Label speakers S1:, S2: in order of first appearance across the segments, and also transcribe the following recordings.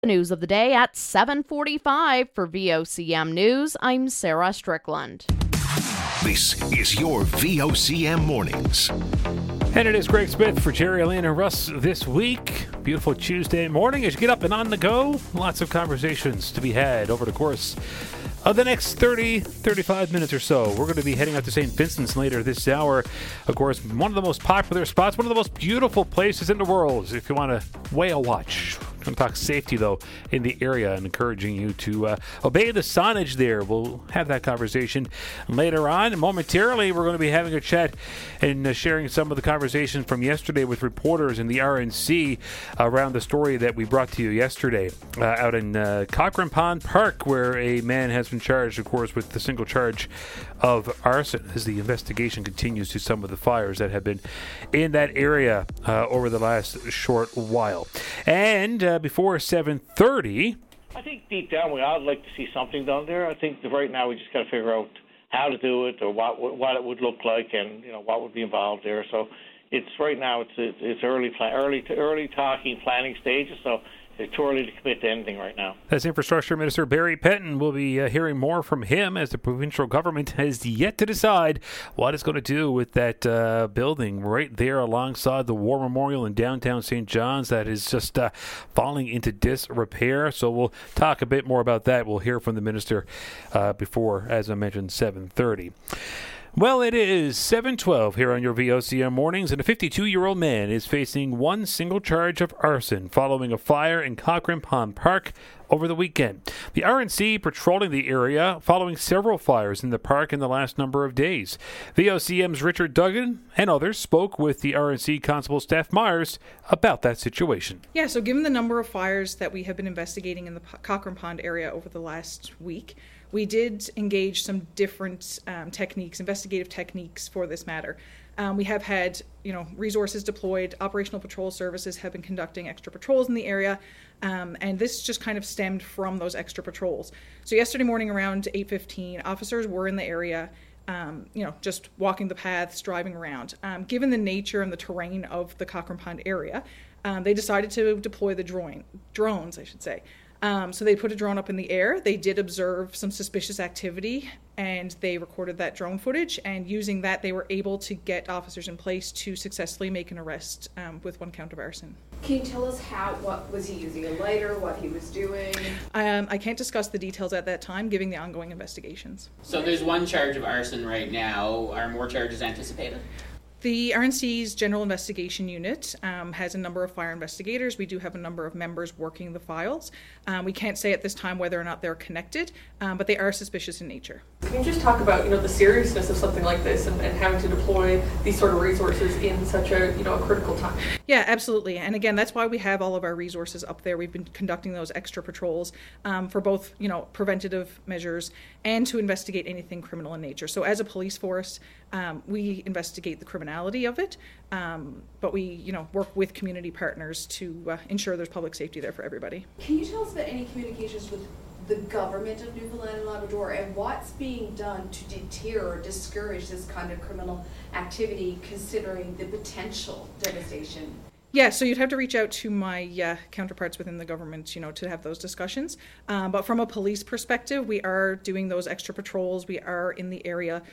S1: The news of the day at 7:45 for VOCM News. I'm Sarah Strickland.
S2: This is your VOCM Mornings.
S3: And it is Greg Smith for Jerry, Elaine, and Russ this week. Beautiful Tuesday morning as you get up and on the go. Lots of conversations to be had over the course of the next 35 minutes or so. We're going to be heading out to St. Vincent's later this hour. Of course, one of the most popular spots, one of the most beautiful places in the world if you want to whale watch. We're going to talk safety, though, in the area and encouraging you to obey the signage there. We'll have that conversation later on. Momentarily, we're going to be having a chat and sharing some of the conversations from yesterday with reporters in the RNC around the story that we brought to you yesterday out in Cochrane Pond Park, where a man has been charged, of course, with the single charge of arson as the investigation continues to some of the fires that have been in that area over the last short while. And before 7:30,
S4: I think deep down we all like to see something done there. I think that right now we just got to figure out how to do it or what it would look like and what would be involved there. So it's right now it's early talking planning stages. So it's too early to commit to anything right now.
S3: As Infrastructure Minister Barry Penton, will be hearing more from him as the provincial government has yet to decide what it's going to do with that building right there alongside the War Memorial in downtown St. John's that is just falling into disrepair. So we'll talk a bit more about that. We'll hear from the minister before, as I mentioned, 7:30. Well, it is 7:12 here on your VOCM Mornings, and a 52-year-old man is facing one single charge of arson following a fire in Cochrane Pond Park over the weekend. The RNC patrolling the area following several fires in the park in the last number of days. VOCM's Richard Duggan and others spoke with the RNC Constable Steph Myers about that situation.
S5: Yeah, so given the number of fires that we have been investigating in the Cochrane Pond area over the last week, we did engage some different investigative techniques for this matter. We have had, resources deployed. Operational Patrol Services have been conducting extra patrols in the area, and this just kind of stemmed from those extra patrols. So yesterday morning around 8:15, officers were in the area, just walking the paths, driving around. Given the nature and the terrain of the Cochrane Pond area, they decided to deploy the drones, I should say. So they put a drone up in the air. They did observe some suspicious activity, and they recorded that drone footage. And using that, they were able to get officers in place to successfully make an arrest with one count of arson.
S6: Can you tell us what was he using, a lighter, what he was doing?
S5: I can't discuss the details at that time, given the ongoing investigations.
S7: So there's one charge of arson right now. Are more charges anticipated?
S5: The RNC's General Investigation Unit has a number of fire investigators. We do have a number of members working the files. We can't say at this time whether or not they're connected, but they are suspicious in nature.
S8: Can you just talk about, the seriousness of something like this and having to deploy these sort of resources in such a critical time?
S5: Yeah, absolutely. And again, that's why we have all of our resources up there. We've been conducting those extra patrols for both, preventative measures and to investigate anything criminal in nature. So as a police force, we investigate the criminality of it, but we, work with community partners to ensure there's public safety there for everybody.
S6: Can you tell us about any communications with the government of Newfoundland and Labrador and what's being done to deter or discourage this kind of criminal activity, considering the potential devastation?
S5: Yeah, so you'd have to reach out to my counterparts within the government, to have those discussions. But from a police perspective, we are doing those extra patrols. We are in the area,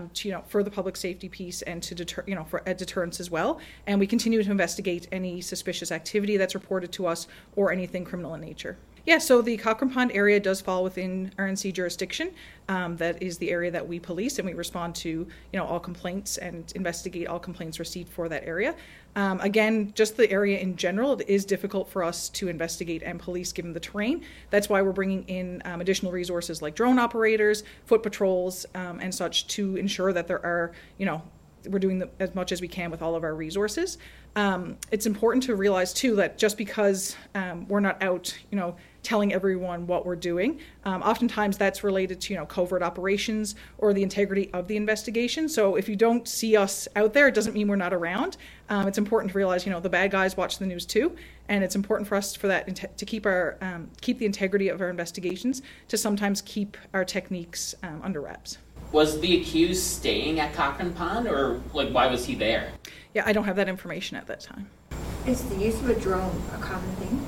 S5: for the public safety piece and to deter, for a deterrence as well. And we continue to investigate any suspicious activity that's reported to us or anything criminal in nature. Yeah, so the Cochrane Pond area does fall within RNC jurisdiction. That is the area that we police, and we respond to, all complaints and investigate all complaints received for that area. Again, just the area in general, it is difficult for us to investigate and police given the terrain. That's why we're bringing in additional resources like drone operators, foot patrols, and such to ensure that there are, we're doing as much as we can with all of our resources. It's important to realize, too, that just because we're not out, telling everyone what we're doing, oftentimes that's related to, covert operations or the integrity of the investigation. So if you don't see us out there, it doesn't mean we're not around. It's important to realize, the bad guys watch the news too, and it's important for us to keep the integrity of our investigations, to sometimes keep our techniques under wraps.
S7: Was the accused staying at Cochrane Pond, or why was he there?
S5: Yeah, I don't have that information at that time.
S9: Is the use of a drone a common thing?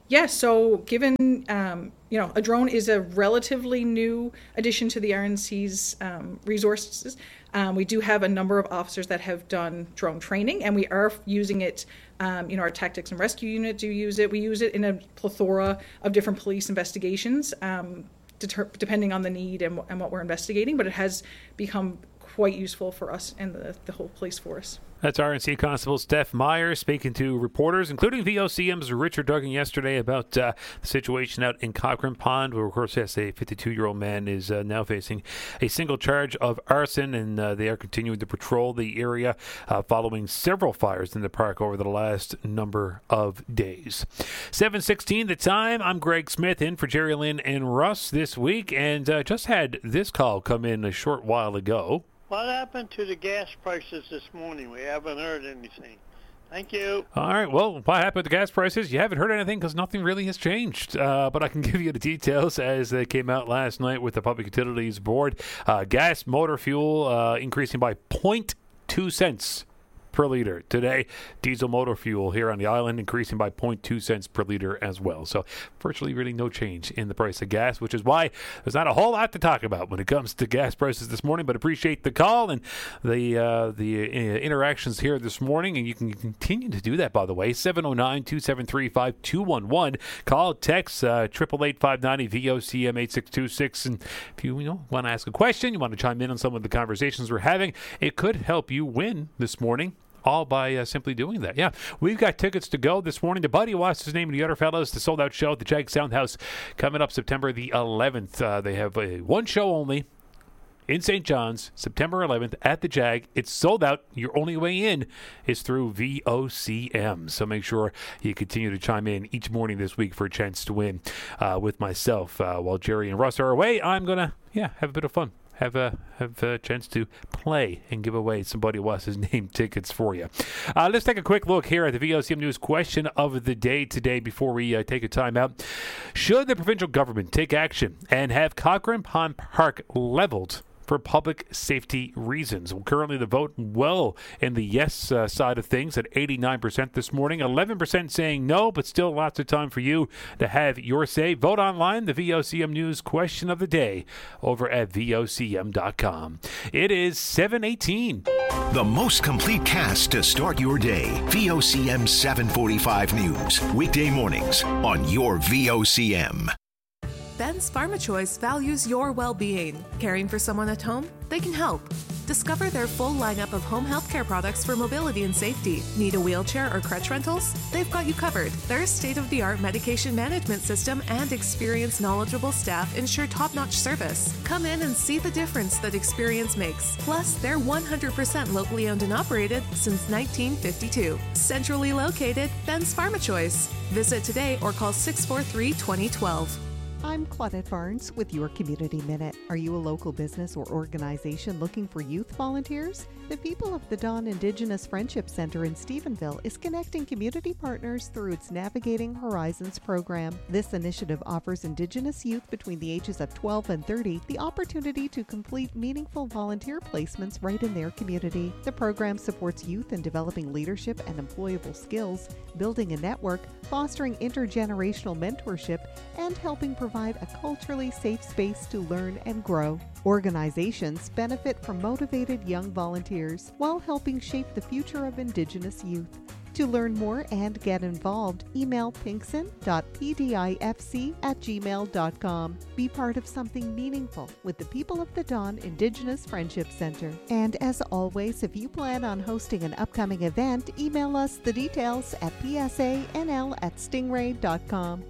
S5: Yeah, so given, a drone is a relatively new addition to the RNC's resources, we do have a number of officers that have done drone training, and we are using it. Our tactics and rescue unit do use it. We use it in a plethora of different police investigations, depending on the need and what we're investigating, but it has become quite useful for us and the whole police force.
S3: That's RNC Constable Steph Meyer speaking to reporters, including VOCM's Richard Duggan yesterday about the situation out in Cochrane Pond, where, of course, yes, a 52-year-old man is now facing a single charge of arson, and they are continuing to patrol the area following several fires in the park over the last number of days. 7:16 the time. I'm Greg Smith in for Jerry Lynn and Russ this week, and just had this call come in a short while ago.
S9: What happened to the gas prices this morning? We haven't heard anything. Thank you.
S3: All right. Well, what happened to gas prices? You haven't heard anything because nothing really has changed. But I can give you the details as they came out last night with the Public Utilities Board. Gas motor fuel increasing by 0.2 cents per liter. Today, diesel motor fuel here on the island increasing by 0.2 cents per liter as well. So virtually really no change in the price of gas, which is why there's not a whole lot to talk about when it comes to gas prices this morning, but appreciate the call and the interactions here this morning, and you can continue to do that, by the way. 709-273-5211. Call, text 888-590-VOCM 8626, and if you want to ask a question, you want to chime in on some of the conversations we're having, it could help you win this morning, all by simply doing that. Yeah, we've got tickets to go this morning to Buddy Watts, his name, and the other fellows, the sold-out show at the Jag Soundhouse coming up September the 11th. They have one show only in St. John's, September 11th at the Jag. It's sold out. Your only way in is through VOCM. So make sure you continue to chime in each morning this week for a chance to win with myself. While Jerry and Russ are away, I'm going to have a bit of fun. Have a chance to play and give away some Buddy Watts' name tickets for you. Let's take a quick look here at the VOCM News question of the day today before we take a time out. Should the provincial government take action and have Cochrane Pond Park leveled for public safety reasons? Well, currently the vote well in the yes side of things at 89% this morning, 11% saying no, but still lots of time for you to have your say. Vote online, the VOCM News question of the day over at VOCM.com. It is 7:18.
S2: The most complete cast to start your day. VOCM 745 News. Weekday mornings on your VOCM.
S10: Ben's PharmaChoice values your well-being. Caring for someone at home? They can help. Discover their full lineup of home healthcare products for mobility and safety. Need a wheelchair or crutch rentals? They've got you covered. Their state-of-the-art medication management system and experienced, knowledgeable staff ensure top-notch service. Come in and see the difference that experience makes. Plus, they're 100% locally owned and operated since 1952. Centrally located, Ben's PharmaChoice. Visit today or call 643-2012.
S11: I'm Claudette Barnes with your Community Minute. Are you a local business or organization looking for youth volunteers? The People of the Dawn Indigenous Friendship Center in Stephenville is connecting community partners through its Navigating Horizons program. This initiative offers Indigenous youth between the ages of 12 and 30 the opportunity to complete meaningful volunteer placements right in their community. The program supports youth in developing leadership and employable skills, building a network, fostering intergenerational mentorship, and helping provide a culturally safe space to learn and grow. Organizations benefit from motivated young volunteers while helping shape the future of Indigenous youth. To learn more and get involved, email pinkson.pdifc@gmail.com. Be part of something meaningful with the People of the Dawn Indigenous Friendship Center. And as always, if you plan on hosting an upcoming event, email us the details at psanl@stingray.com.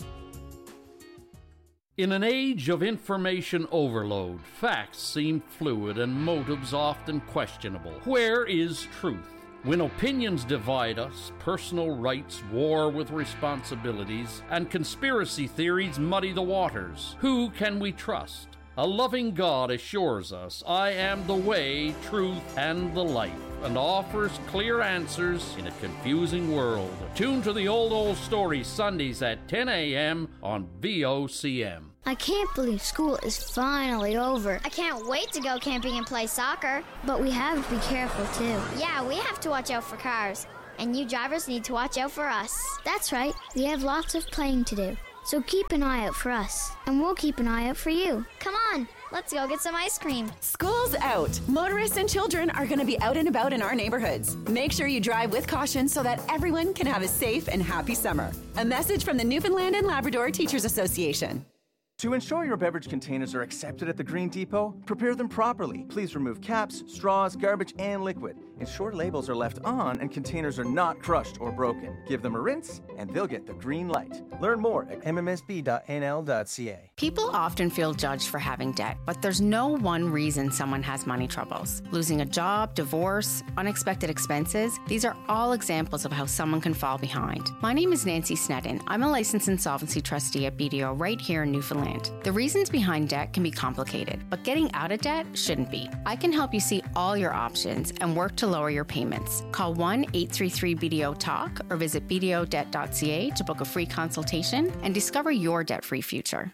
S12: In an age of information overload, facts seem fluid and motives often questionable. Where is truth? When opinions divide us, personal rights war with responsibilities, and conspiracy theories muddy the waters, who can we trust? A loving God assures us, I am the way, truth, and the life, and offers clear answers in a confusing world. Tune to the Old Story Sundays at 10 a.m. on VOCM.
S13: I can't believe school is finally over. I can't wait to go camping and play soccer. But we have to be careful, too. Yeah, we have to watch out for cars. And you drivers need to watch out for us. That's right, we have lots of playing to do. So keep an eye out for us, and we'll keep an eye out for you. Come on, let's go get some ice cream.
S14: School's out. Motorists and children are going to be out and about in our neighborhoods. Make sure you drive with caution so that everyone can have a safe and happy summer. A message from the Newfoundland and Labrador Teachers Association.
S15: To ensure your beverage containers are accepted at the Green Depot, prepare them properly. Please remove caps, straws, garbage, and liquid. Ensure labels are left on and containers are not crushed or broken. Give them a rinse, and they'll get the green light. Learn more at mmsb.nl.ca.
S16: People often feel judged for having debt, but there's no one reason someone has money troubles. Losing a job, divorce, unexpected expenses, these are all examples of how someone can fall behind. My name is Nancy Sneddon. I'm a licensed insolvency trustee at BDO right here in Newfoundland. The reasons behind debt can be complicated, but getting out of debt shouldn't be. I can help you see all your options and work to lower your payments. Call 1-833-BDO-TALK or visit bdodebt.ca to book a free consultation and discover your debt-free future.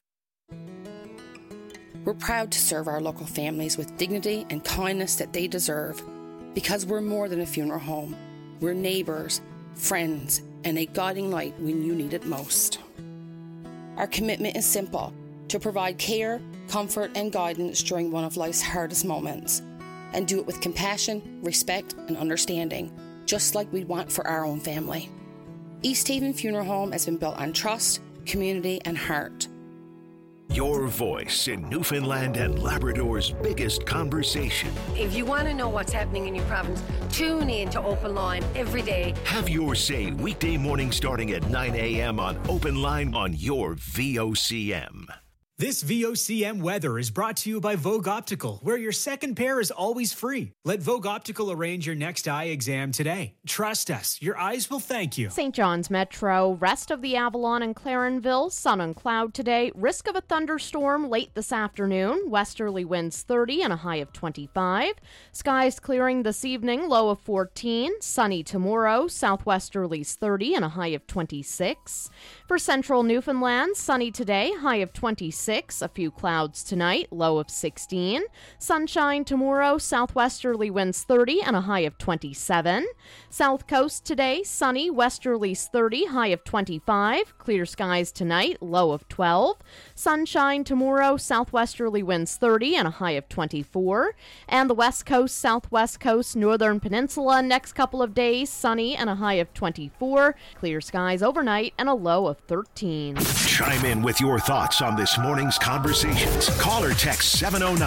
S17: We're proud to serve our local families with dignity and kindness that they deserve, because we're more than a funeral home. We're neighbours, friends, and a guiding light when you need it most. Our commitment is simple: to provide care, comfort, and guidance during one of life's hardest moments, and do it with compassion, respect, and understanding, just like we'd want for our own family. East Haven Funeral Home has been built on trust, community, and heart.
S2: Your voice in Newfoundland and Labrador's biggest conversation.
S18: If you want to know what's happening in your province, tune in to Open Line every day.
S2: Have your say weekday morning starting at 9 a.m. on Open Line on your VOCM.
S19: This VOCM weather is brought to you by Vogue Optical, where your second pair is always free. Let Vogue Optical arrange your next eye exam today. Trust us, your eyes will thank you.
S1: St. John's Metro, rest of the Avalon and Clarenville, sun and cloud today. Risk of a thunderstorm late this afternoon. Westerly winds 30 and a high of 25. Skies clearing this evening, low of 14. Sunny tomorrow, southwesterlies 30 and a high of 26. For central Newfoundland, sunny today, high of 26. A few clouds tonight, low of 16. Sunshine tomorrow, southwesterly winds 30 and a high of 27. South coast today, sunny, westerlies 30, high of 25. Clear skies tonight, low of 12. Sunshine tomorrow, southwesterly winds 30 and a high of 24. And the west coast, southwest coast, northern peninsula, next couple of days, sunny and a high of 24. Clear skies overnight and a low of 13.
S2: Chime in with your thoughts on this morning's conversations. Call or text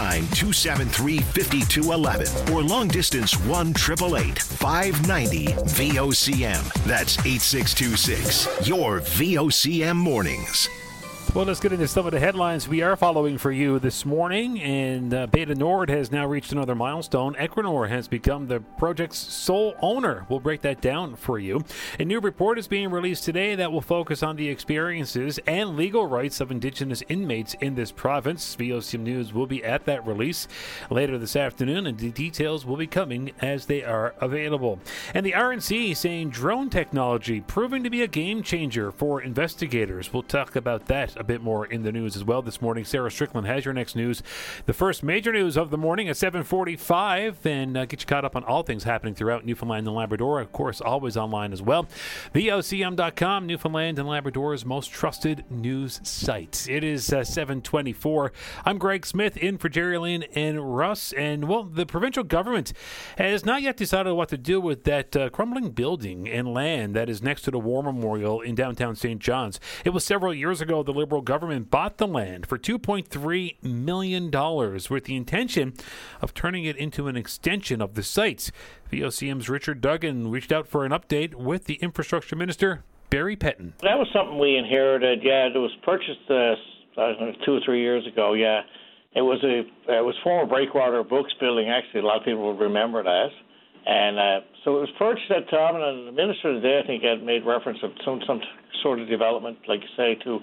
S2: 709-273-5211 or long distance 1-888-590 VOCM. That's 8626. Your VOCM mornings.
S3: Well, let's get into some of the headlines we are following for you this morning. And Beta Nord has now reached another milestone. Equinor has become the project's sole owner. We'll break that down for you. A new report is being released today that will focus on the experiences and legal rights of Indigenous inmates in this province. VOCM News will be at that release later this afternoon, and the details will be coming as they are available. And the RNC saying drone technology proving to be a game changer for investigators. We'll talk about that a bit more in the news as well this morning. Sarah Strickland has your next news. The first major news of the morning at 7:45, and get you caught up on all things happening throughout Newfoundland and Labrador. Of course, always online as well. VOCM.com, Newfoundland and Labrador's most trusted news site. It is 7:24. I'm Greg Smith in for Jerry Lynn and Russ. And, well, the provincial government has not yet decided what to do with that crumbling building and land that is next to the War Memorial in downtown St. John's. It was several years ago the Liberal government bought the land for $2.3 million with the intention of turning it into an extension of the site. VOCM's Richard Duggan reached out for an update with the Infrastructure Minister, Barry Pettin.
S4: That was something we inherited. Yeah, it was purchased 2 or 3 years ago. Yeah, it was former Breakwater Books building. Actually, a lot of people will remember that. And so it was purchased at the time, and the minister today, I think, had made reference of some sort of development, like you say, to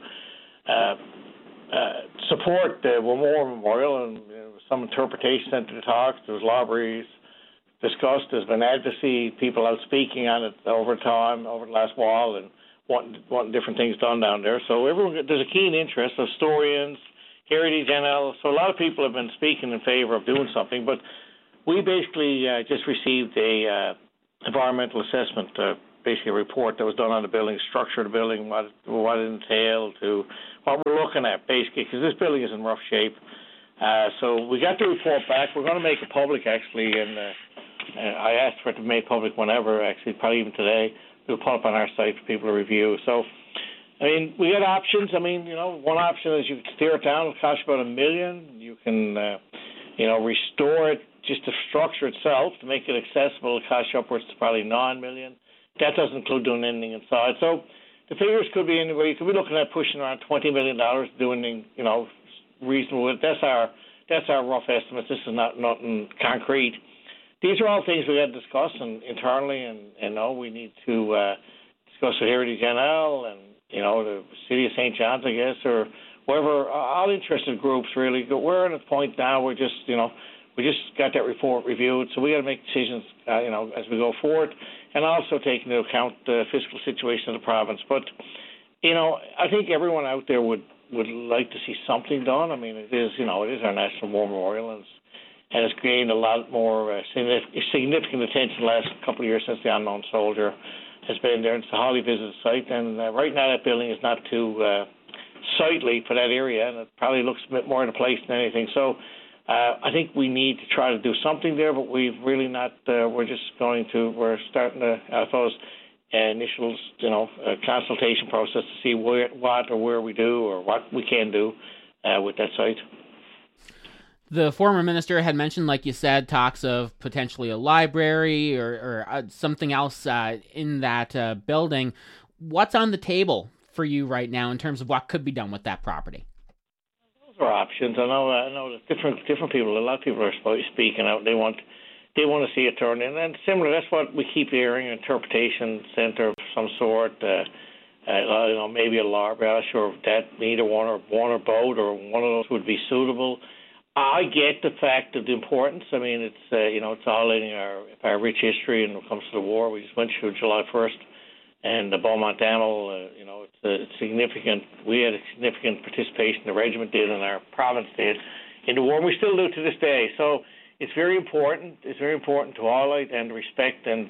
S4: support the War Memorial, and some interpretation into the talks. There was lobbies discussed. There's been advocacy, people out speaking on it over time, over the last while, and wanting different things done down there. So there's a keen interest of historians, heritage analysts. So a lot of people have been speaking in favor of doing something. But we basically just received a environmental assessment, basically a report that was done on the building, structure of the building, what it entailed, to what we're looking at, basically, because this building is in rough shape. So we got the report back. We're going to make it public, actually, and I asked for it to be made public whenever, actually, probably even today. We'll put it up on our site for people to review. So, I mean, we got options. I mean, one option is you can tear it down. It'll cost about $1 million. You can, restore it, just the structure itself, to make it accessible. It'll cost you upwards to probably $9 million. That doesn't include doing anything inside. So the figures could be anywhere. You could be looking at pushing around $20 million doing anything, reasonable. That's our rough estimates. This is nothing concrete. These are all things we got to discuss internally, and we need to discuss with Heritage NL and the City of St. John's, I guess, or whoever, all interested groups really. We're at a point now where just we just got that report reviewed, so we got to make decisions as we go forward, and also take into account the fiscal situation of the province. But I think everyone out there would like to see something done. I mean, it is our National War Memorial, and it's gained a lot more significant attention the last couple of years since the unknown soldier has been there. It's a highly visited site, and right now that building is not too sightly for that area, and it probably looks a bit more in place than anything. So I think we need to try to do something there, but we've really not. We're starting to, I suppose, initial consultation process to see where we do or what we can do with that site.
S20: The former minister had mentioned, like you said, talks of potentially a library or something else in that building. What's on the table for you right now in terms of what could be done with that property?
S4: Those are options. I know that different people, a lot of people are speaking out. They want to see it turned in, and similar. That's what we keep hearing: interpretation center of some sort. Maybe a library. I'm not sure if that either one or both or one of those would be suitable. I get the fact of the importance. I mean, it's it's highlighting our rich history, and when it comes to the war, we just went through July 1st, and the Beaumont Amel. It's significant. We had a significant participation. The regiment did, and our province did in the war. And we still do to this day. So it's very important. It's very important to highlight and respect, and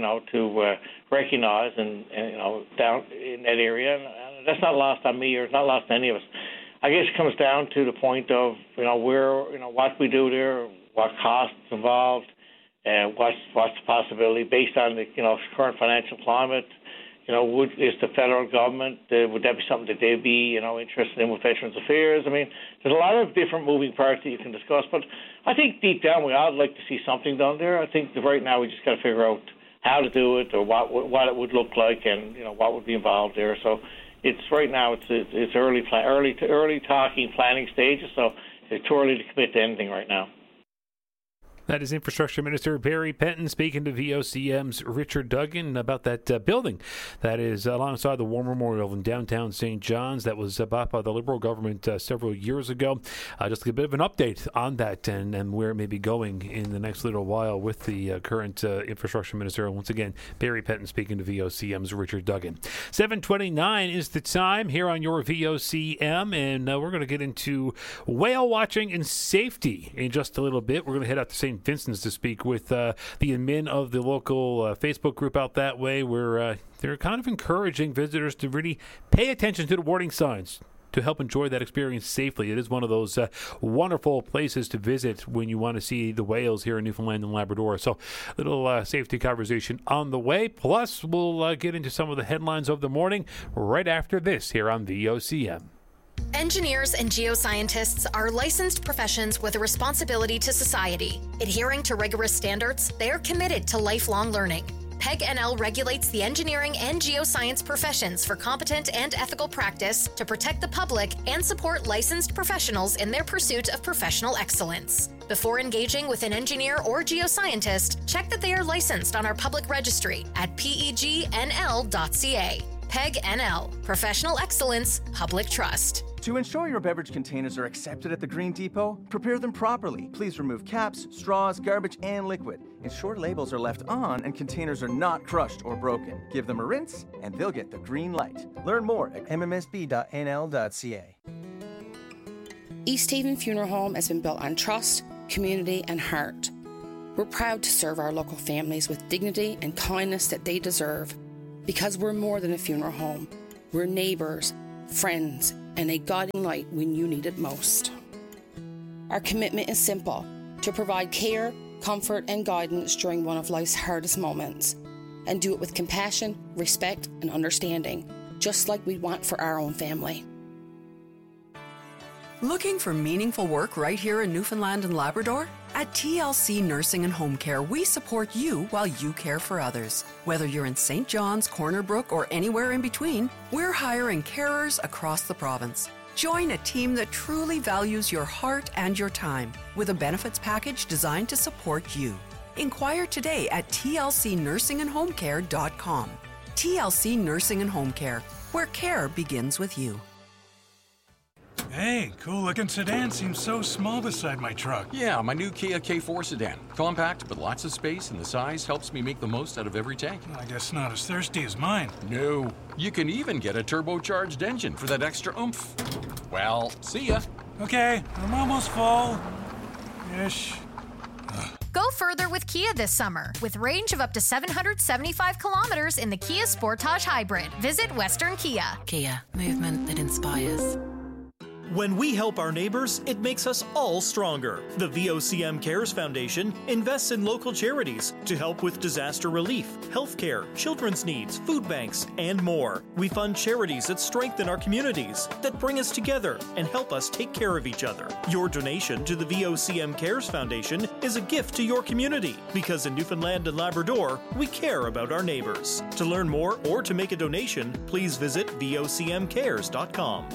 S4: to recognize and down in that area. And that's not lost on me, or it's not lost on any of us. I guess it comes down to the point of what we do there, what costs involved, and what's the possibility based on the current financial climate. Is the federal government would that be something that they'd be interested in with Veterans Affairs? I mean, there's a lot of different moving parts that you can discuss, but I think deep down we ought like to see something done there. I think that right now we just got to figure out how to do it, or what it would look like, and what would be involved there. So. It's right now. It's early talking planning stages, so it's too early to commit to anything right now.
S3: That is Infrastructure Minister Barry Penton speaking to VOCM's Richard Duggan about that building that is alongside the War Memorial in downtown St. John's that was bought by the Liberal government several years ago. Just a bit of an update on that and where it may be going in the next little while with the current Infrastructure Minister. Once again, Barry Penton speaking to VOCM's Richard Duggan. 7:29 is the time here on your VOCM, and we're going to get into whale watching and safety in just a little bit. We're going to head out to St. Vincent's to speak with the admin of the local Facebook group out that way, where they're kind of encouraging visitors to really pay attention to the warning signs to help enjoy that experience safely. It is one of those wonderful places to visit when you want to see the whales here in Newfoundland and Labrador. So a little safety conversation on the way. Plus, we'll get into some of the headlines of the morning right after this here on VOCM.
S21: Engineers and geoscientists are licensed professions with a responsibility to society. Adhering to rigorous standards, they are committed to lifelong learning. PEG NL regulates the engineering and geoscience professions for competent and ethical practice to protect the public and support licensed professionals in their pursuit of professional excellence. Before engaging with an engineer or geoscientist, check that they are licensed on our public registry at pegnl.ca. PEG NL, Professional Excellence, Public Trust.
S15: To ensure your beverage containers are accepted at the Green Depot, prepare them properly. Please remove caps, straws, garbage, and liquid. Ensure labels are left on and containers are not crushed or broken. Give them a rinse and they'll get the green light. Learn more at mmsb.nl.ca.
S17: East Haven Funeral Home has been built on trust, community, and heart. We're proud to serve our local families with dignity and kindness that they deserve, because we're more than a funeral home. We're neighbours, friends, and a guiding light when you need it most. Our commitment is simple: to provide care, comfort, and guidance during one of life's hardest moments, and do it with compassion, respect, and understanding, just like we want for our own family.
S8: Looking for meaningful work right here in Newfoundland and Labrador? At TLC Nursing and Home Care, we support you while you care for others. Whether you're in St. John's, Corner Brook, or anywhere in between, we're hiring carers across the province. Join a team that truly values your heart and your time with a benefits package designed to support you. Inquire today at tlcnursingandhomecare.com. TLC Nursing and Home Care, where care begins with you.
S22: Hey, cool-looking sedan seems so small beside my truck.
S23: Yeah, my new Kia K4 sedan. Compact, but lots of space, and the size helps me make the most out of every tank.
S22: I guess not as thirsty as mine.
S23: No. You can even get a turbocharged engine for that extra oomph. Well, see ya.
S22: Okay, I'm almost full. Ish.
S21: Go further with Kia this summer with range of up to 775 kilometers in the Kia Sportage Hybrid. Visit Western Kia.
S8: Kia, movement that inspires.
S24: When we help our neighbors, it makes us all stronger. The VOCM Cares Foundation invests in local charities to help with disaster relief, healthcare, children's needs, food banks, and more. We fund charities that strengthen our communities, that bring us together and help us take care of each other. Your donation to the VOCM Cares Foundation is a gift to your community, because in Newfoundland and Labrador, we care about our neighbors. To learn more or to make a donation, please visit vocmcares.com.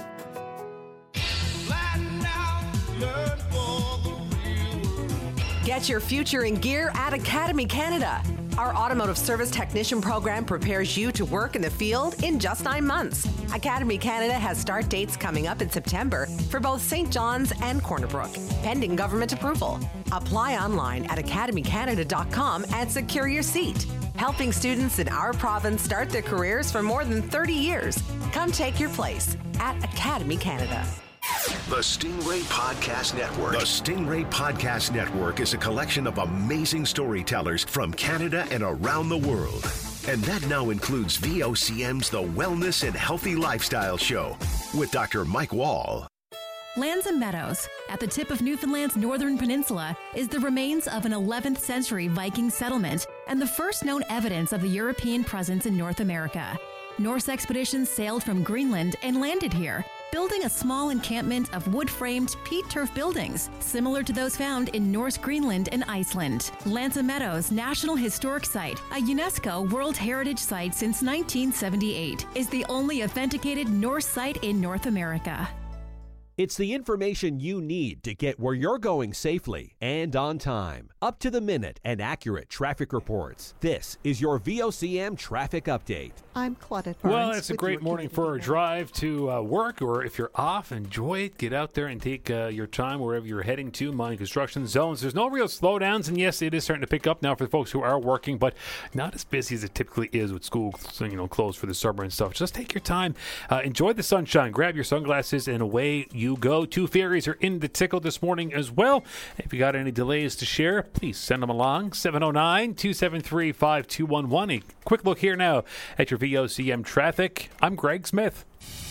S25: Get your future in gear at Academy Canada. Our automotive service technician program prepares you to work in the field in just 9 months. Academy Canada has start dates coming up in September for both St. John's and Corner Brook, pending government approval. Apply online at academycanada.com and secure your seat. Helping students in our province start their careers for more than 30 years. Come take your place at Academy Canada.
S2: The Stingray Podcast Network. The Stingray Podcast Network is a collection of amazing storytellers from Canada and around the world. And that now includes VOCM's The Wellness and Healthy Lifestyle Show with Dr. Mike Wall.
S26: Lands and Meadows, at the tip of Newfoundland's northern peninsula, is the remains of an 11th century Viking settlement and the first known evidence of the European presence in North America. Norse expeditions sailed from Greenland and landed here, building a small encampment of wood-framed peat turf buildings, similar to those found in Norse Greenland and Iceland. Lanza Meadows National Historic Site, a UNESCO World Heritage Site since 1978, is the only authenticated Norse site in North America.
S27: It's the information you need to get where you're going safely and on time. Up to the minute and accurate traffic reports. This is your VOCM Traffic Update.
S11: I'm Claudette Barnes.
S3: Well, it's a great morning for a drive to work, or if you're off, enjoy it. Get out there and take your time wherever you're heading to. Mind construction zones. There's no real slowdowns, and yes, it is starting to pick up now for the folks who are working, but not as busy as it typically is with school, closed for the summer and stuff. Just take your time. Enjoy the sunshine. Grab your sunglasses, and away you go. 2 ferries are in the tickle this morning as well. If you got any delays to share, please send them along. 709-273-5211. A quick look here now at your VOCM traffic. I'm Greg Smith.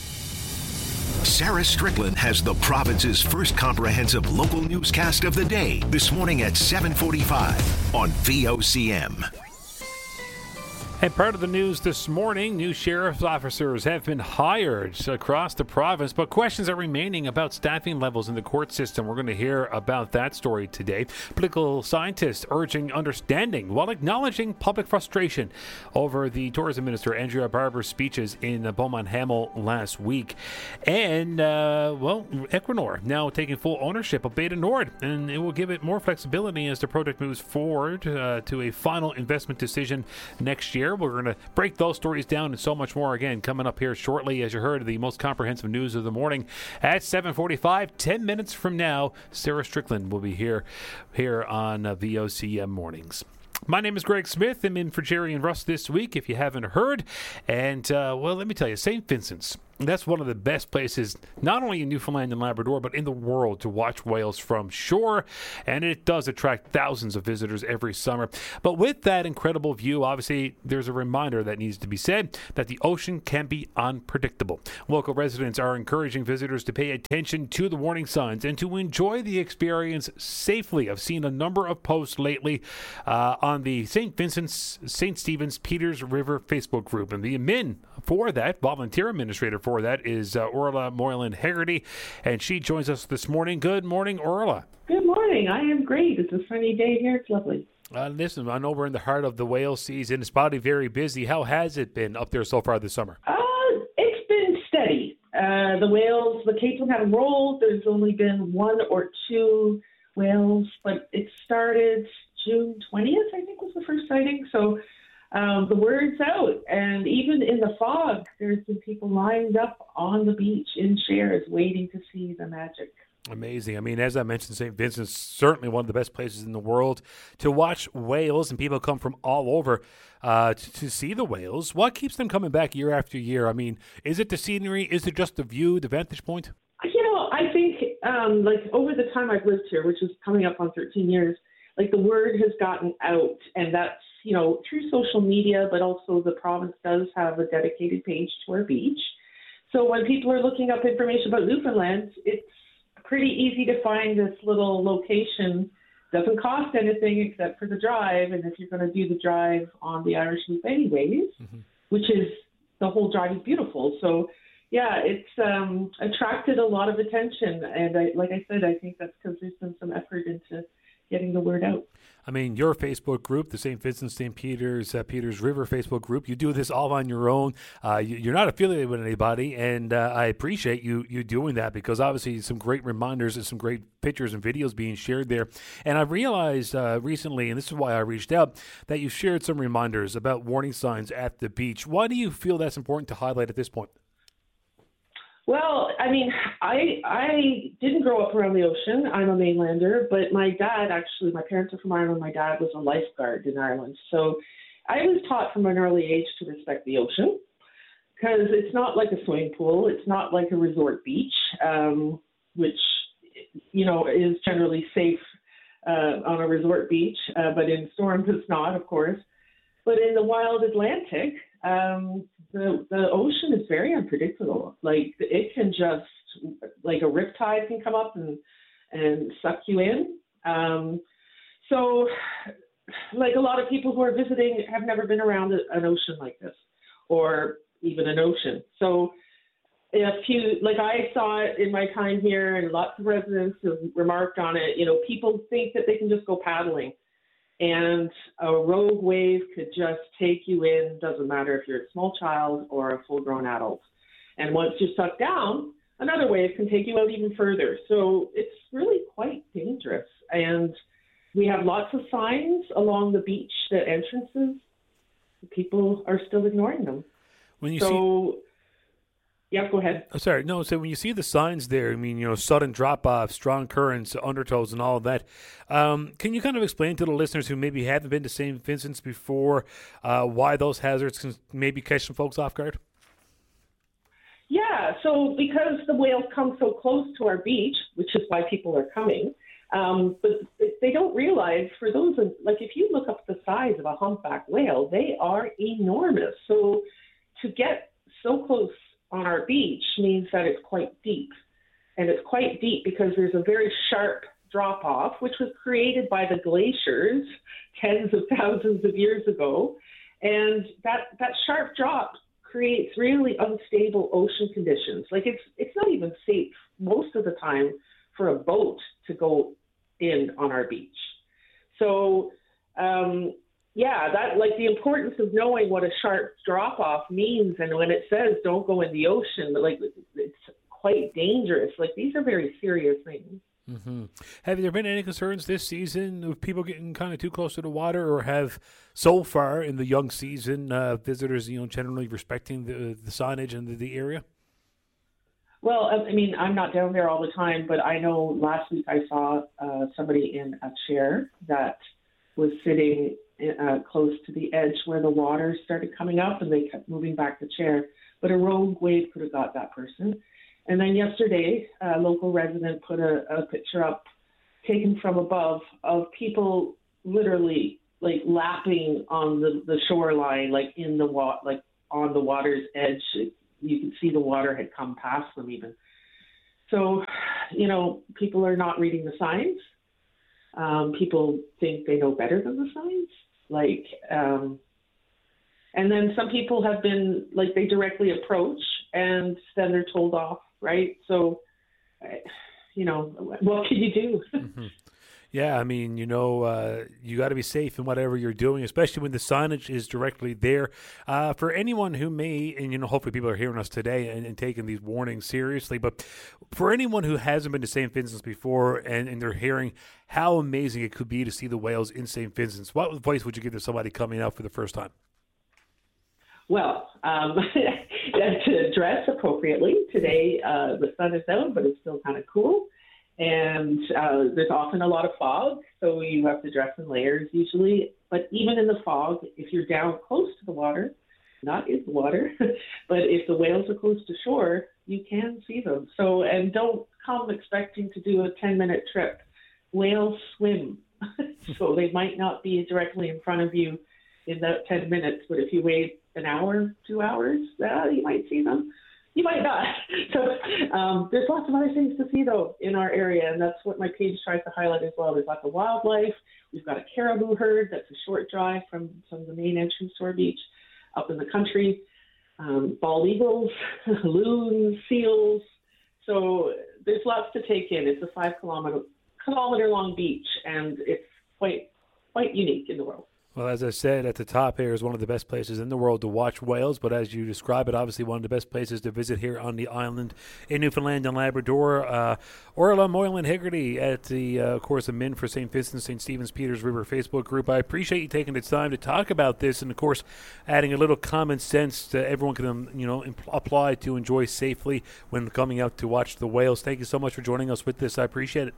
S2: Sarah Strickland has the province's first comprehensive local newscast of the day this morning at 7:45 on VOCM.
S3: And part of the news this morning, new sheriff's officers have been hired across the province, but questions are remaining about staffing levels in the court system. We're going to hear about that story today. Political scientists urging understanding while acknowledging public frustration over the tourism minister, Andrea Barber's speeches in Beaumont Hamel last week. And, Equinor now taking full ownership of Beta Nord, and it will give it more flexibility as the project moves forward to a final investment decision next year. We're going to break those stories down and so much more again coming up here shortly. As you heard, the most comprehensive news of the morning at 7:45. 10 minutes from now, Sarah Strickland will be here on VOCM Mornings. My name is Greg Smith. I'm in for Jerry and Russ this week, if you haven't heard. And, let me tell you, St. Vincent's That's one of the best places, not only in Newfoundland and Labrador, but in the world to watch whales from shore. And it does attract thousands of visitors every summer. But with that incredible view, obviously, there's a reminder that needs to be said that the ocean can be unpredictable. Local residents are encouraging visitors to pay attention to the warning signs and to enjoy the experience safely. I've seen a number of posts lately on the St. Vincent's, St. Stephen's, Peters River Facebook group. And the admin for that, volunteer administrator for that, is Orla Moylan Hegarty, and she joins us this morning. Good morning, Orla.
S5: Good morning. I am great. It's a sunny day here. It's lovely.
S3: Listen, I know we're in the heart of the whale season. It's probably very busy. How has it been up there so far this summer?
S5: It's been steady. The whales, the capes haven't rolled. There's only been 1 or 2 whales, but it started June 20th, I think was the first sighting. So the word's out, and even in the fog, there's been people lined up on the beach in chairs waiting to see the magic.
S3: Amazing. I mean, as I mentioned, St. Vincent's certainly one of the best places in the world to watch whales, and people come from all over to see the whales. What keeps them coming back year after year? I mean, is it the scenery? Is it just the view, the vantage point?
S5: I think over the time I've lived here, which is coming up on 13 years, the word has gotten out, and that's, through social media, but also the province does have a dedicated page to our beach. So when people are looking up information about Newfoundland, it's pretty easy to find this little location. Doesn't cost anything except for the drive, and if you're going to do the drive on the Irish Loop anyways, which is, the whole drive is beautiful. So, yeah, it's attracted a lot of attention, and like I said, I think that's because there's been some effort into getting the word out.
S3: I mean, your Facebook group, the St. Vincent, St. Peters, Peters River Facebook group, you do this all on your own. You're not affiliated with anybody, and I appreciate you doing that, because obviously some great reminders and some great pictures and videos being shared there. And I realized recently, and this is why I reached out, that you shared some reminders about warning signs at the beach. Why do you feel that's important to highlight at this point?
S5: Well, I mean, I didn't grow up around the ocean. I'm a mainlander, but my parents are from Ireland. My dad was a lifeguard in Ireland. So I was taught from an early age to respect the ocean, because it's not like a swimming pool. It's not like a resort beach, which, is generally safe on a resort beach, but in storms it's not, of course. But in the wild Atlantic, the ocean is very unpredictable. It can just, a riptide can come up and suck you in. So a lot of people who are visiting have never been around an ocean like this, or even an ocean. So I saw it in my time here, and lots of residents have remarked on it. People think that they can just go paddling, and a rogue wave could just take you in. Doesn't matter if you're a small child or a full-grown adult. And once you're sucked down, another wave can take you out even further. So it's really quite dangerous. And we have lots of signs along the beach, the entrances. People are still ignoring them. Yeah, go ahead.
S3: Sorry, no. So when you see the signs there, I mean, sudden drop-off, strong currents, undertows, and all of that, can you kind of explain to the listeners who maybe haven't been to St. Vincent's before why those hazards can maybe catch some folks off guard?
S5: Yeah, so because the whales come so close to our beach, which is why people are coming, but they don't realize, for those, if you look up the size of a humpback whale, they are enormous. So to get so close on our beach means that it's quite deep. And it's quite deep because there's a very sharp drop-off, which was created by the glaciers tens of thousands of years ago. And that sharp drop creates really unstable ocean conditions. It's not even safe most of the time for a boat to go in on our beach. So, the importance of knowing what a sharp drop-off means, and when it says don't go in the ocean, it's quite dangerous. These are very serious things.
S3: Mm-hmm. Have there been any concerns this season of people getting kind of too close to the water, or have so far in the young season visitors, generally respecting the signage and the area?
S5: Well, I mean, I'm not down there all the time, but I know last week I saw somebody in a chair that was sitting close to the edge where the water started coming up, and they kept moving back the chair. but a rogue wave could have got that person. And then yesterday, a local resident put a picture up taken from above of people literally like lapping on the shoreline, like in the like on the water's edge. You could see the water had come past them even. So, you know, people are not reading the signs. People think they know better than the signs. Like, and then some people have been, like, they directly approach and then they're told off, right? So, you know, what can you do?
S3: Mm-hmm. Yeah, I mean, you know, you got to be safe in whatever you're doing, especially when the signage is directly there. For anyone who may, and, you know, hopefully people are hearing us today and taking these warnings seriously, but for anyone who hasn't been to St. Vincent's before and they're hearing how amazing it could be to see the whales in St. Vincent's, what advice would you give to somebody coming out for the first time?
S5: Well, to dress appropriately. Today, the sun is out, but it's still kind of cool. And there's often a lot of fog, so you have to dress in layers usually. But even in the fog, if you're down close to the water, not in the water, but if the whales are close to shore, you can see them. So, and don't come expecting to do a 10-minute trip. Whales swim, so they might not be directly in front of you in that 10 minutes, but if you wait an hour, 2 hours, you might see them. You might not. So there's lots of other things to see, though, in our area, and that's what my page tries to highlight as well. There's lots of wildlife. We've got a caribou herd that's a short drive from the main entrance to our beach up in the country. Bald eagles, loons, seals. So there's lots to take in. It's a 5 kilometer long beach, and it's quite unique in the world.
S3: Well, as I said at the top here, is one of the best places in the world to watch whales, but as you describe it, obviously one of the best places to visit here on the island in Newfoundland and Labrador. Orla Moylan-Hegarty at the, of course, the Men for St. Vincent, St. Stephen's, Peters River Facebook group. I appreciate you taking the time to talk about this and, of course, adding a little common sense that everyone can, you know, apply to enjoy safely when coming out to watch the whales. Thank you so much for joining us with this. I appreciate it.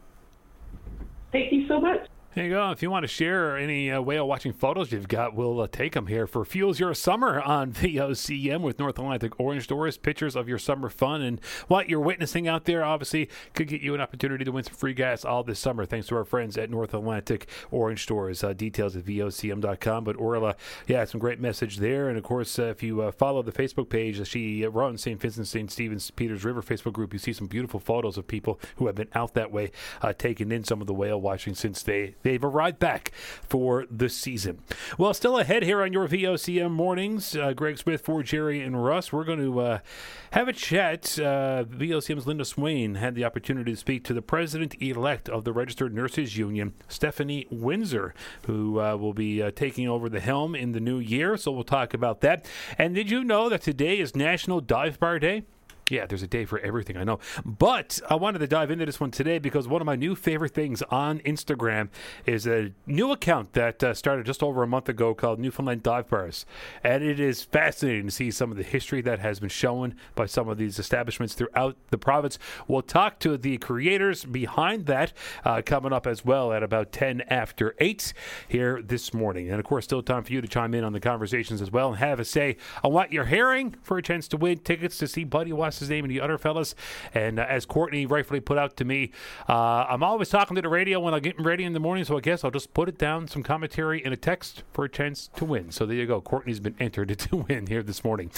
S5: Thank you so much.
S3: There you go. If you want to share any whale watching photos you've got, we'll take them here for Fuels Your Summer on VOCM with North Atlantic Orange Doors. Pictures of your summer fun and what you're witnessing out there, obviously, could get you an opportunity to win some free gas all this summer thanks to our friends at North Atlantic Orange Doors. Details at VOCM.com. But Orla, yeah, some great message there. And, of course, if you follow the Facebook page, she runs St. Vincent, St. Stephen's, Peters River Facebook group, you see some beautiful photos of people who have been out that way taking in some of the whale watching since they've arrived back for the season. Well, still ahead here on your VOCM mornings. Greg Smith for Jerry and Russ. We're going to have a chat. VOCM's Linda Swain had the opportunity to speak to the president-elect of the Registered Nurses Union, Stephanie Windsor, who will be taking over the helm in the new year. So we'll talk about that. And did you know that today is National Dive Bar Day? Yeah, there's a day for everything, I know. But I wanted to dive into this one today because one of my new favorite things on Instagram is a new account that started just over a month ago called Newfoundland Dive Bars. And it is fascinating to see some of the history that has been shown by some of these establishments throughout the province. We'll talk to the creators behind that coming up as well at about 10 after 8 here this morning. And, of course, still time for you to chime in on the conversations as well and have a say on what you're hearing for a chance to win tickets to see Buddy Watts' name and the other fellas. And as Courtney rightfully put out to me, I'm always talking to the radio when I'm getting ready in the morning, so I guess I'll just put it down, some commentary in a text for a chance to win. So there you go. Courtney's been entered to win here this morning.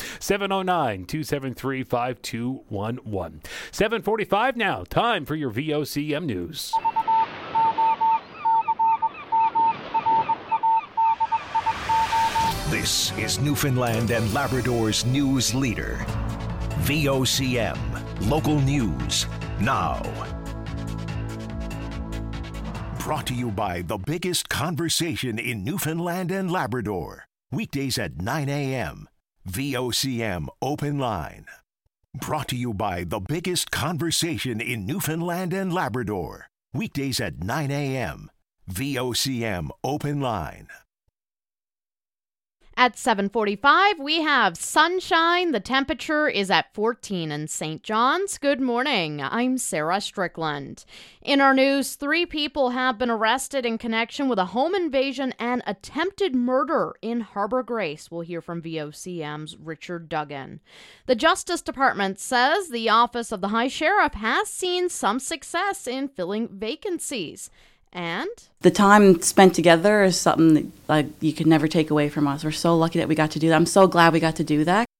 S3: 709-273-5211. 7:45 now. Time for your VOCM News.
S2: This is Newfoundland and Labrador's news leader. VOCM, local news, now. Brought to you by the biggest conversation in Newfoundland and Labrador. Weekdays at 9 a.m. VOCM Open Line. Brought to you by the biggest conversation in Newfoundland and Labrador. Weekdays at 9 a.m. VOCM Open Line.
S1: At 7:45, we have sunshine. The temperature is at 14 in St. John's. Good morning. I'm Sarah Strickland. In our news, 3 people have been arrested in connection with a home invasion and attempted murder in Harbor Grace. We'll hear from VOCM's Richard Duggan. The Justice Department says the Office of the High Sheriff has seen some success in filling vacancies. And
S6: the time spent together is something that you could never take away from us. We're so lucky that we got to do that. I'm so glad we got to do that.